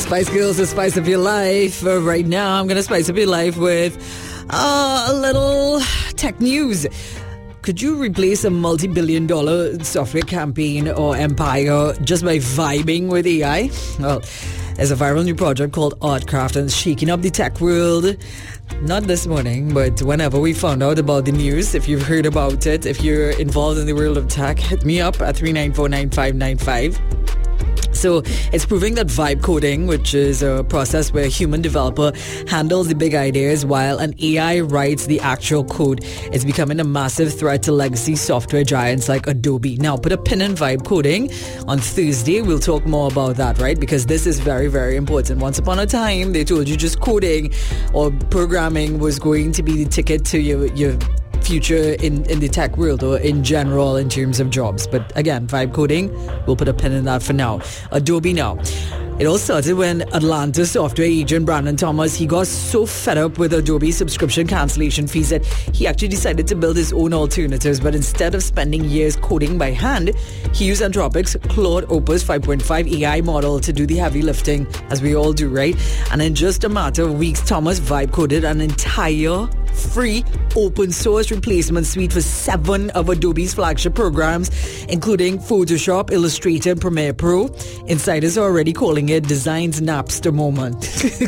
Spice Girls, the spice of your life. Right now, I'm going to spice up your life with a little tech news. Could you replace a multi-billion-dollar software campaign or empire just by vibing with AI? Well, there's a viral new project called Artcraft and it's shaking up the tech world. Not this morning, but whenever we found out about the news, if you've heard about it, if you're involved in the world of tech, hit me up at 394-9595. So it's proving that vibe coding, which is a process where a human developer handles the big ideas while an AI writes the actual code, is becoming a massive threat to legacy software giants like Adobe. Now, put a pin in vibe coding. On Thursday, we'll talk more about that, right? Because this is very, very important. Once upon a time, they told you just coding or programming was going to be the ticket to your future in the tech world or in general in terms of jobs. But again, vibe coding, we'll put a pin in that for now. Adobe now. It all started when Atlanta software agent Brandon Thomas, he got so fed up with Adobe subscription cancellation fees that he actually decided to build his own alternatives. But instead of spending years coding by hand, he used Anthropic's Claude Opus 5.5 AI model to do the heavy lifting, as we all do, right? And in just a matter of weeks, Thomas vibe coded an entire free open source replacement suite for 7 of Adobe's flagship programs, including Photoshop, Illustrator, and Premiere Pro. Insiders are already calling it Design's Napster moment.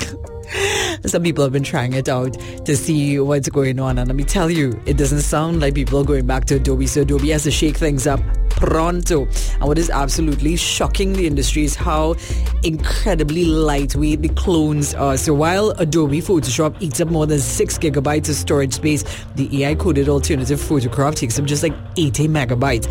Some people have been trying it out to see what's going on, and let me tell you, it doesn't sound like people are going back to Adobe, so Adobe has to shake things up pronto. And what is absolutely shocking the industry is how incredibly lightweight the clones are. So while Adobe Photoshop eats up more than 6 gigabytes of storage space, the AI-coded alternative Photocraft takes up just like 80 megabytes.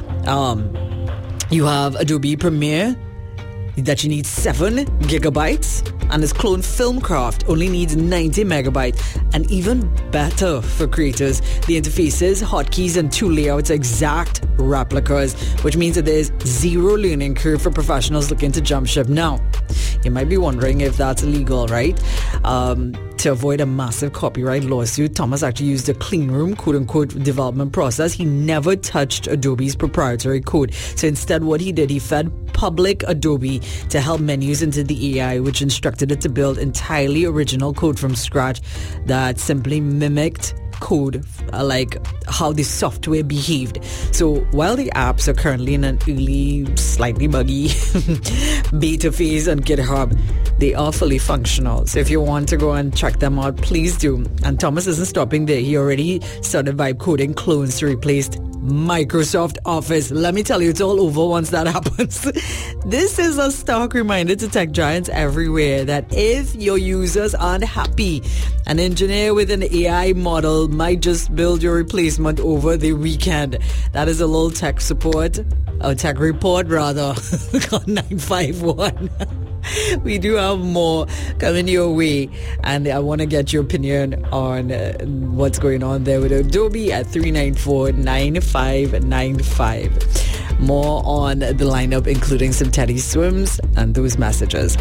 You have Adobe Premiere that you need 7 gigabytes, and its clone Filmcraft only needs 90 megabytes. And even better for creators, the interfaces, hotkeys, and tool layouts are exact replicas, which means that there's zero learning curve for professionals looking to jump ship. Now, you might be wondering if that's illegal, right? To avoid a massive copyright lawsuit, Thomas actually used a clean room, quote-unquote, development process. He never touched Adobe's proprietary code. So instead, what he did, he fed public Adobe to help menus into the AI, which instructed it to build entirely original code from scratch that simply mimicked code like how the software behaved. So while the apps are currently in an early, slightly buggy beta phase on GitHub, they are fully functional. So if you want to go and check them out, please do. And Thomas isn't stopping there. He already started vibe coding clones to replace Microsoft Office. Let me tell you, it's all over once that happens. This is a stark reminder to tech giants everywhere that if your users aren't happy, an engineer with an AI model might just build your replacement over the weekend. That is a little tech support, or tech report rather, on 951. We do have more coming your way, and I want to get your opinion on what's going on there with Adobe at 394-9595. More on the lineup, including some Teddy Swims and those messages.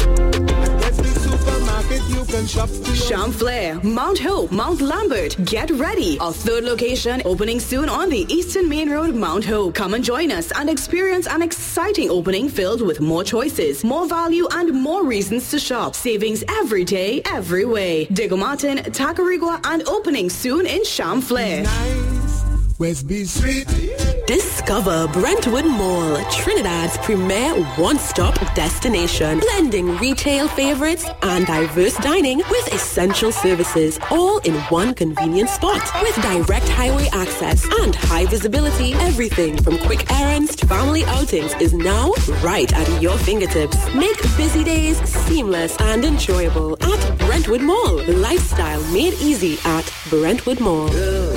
Champlain, Mount Hope, Mount Lambert. Get ready. Our 3rd location opening soon on the Eastern Main Road, Mount Hope. Come and join us and experience an exciting opening filled with more choices, more value, and more reasons to shop. Savings every day, every way. Diego Martin, Tacarigua, and opening soon in Champlain. Westby Street. Discover Brentwood Mall, Trinidad's premier one-stop destination, blending retail favorites and diverse dining with essential services, all in one convenient spot. With direct highway access and high visibility, everything from quick errands to family outings is now right at your fingertips. Make busy days seamless and enjoyable at Brentwood Mall. Lifestyle made easy at Brentwood Mall.